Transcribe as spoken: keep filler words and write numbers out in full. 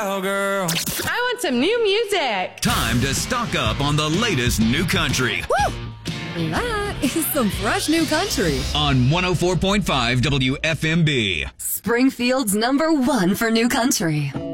cowgirl. I want some new music. Time to stock up on the latest new country. Woo! That is some fresh new country. On one oh four point five W F M B. Springfield's number one for new country.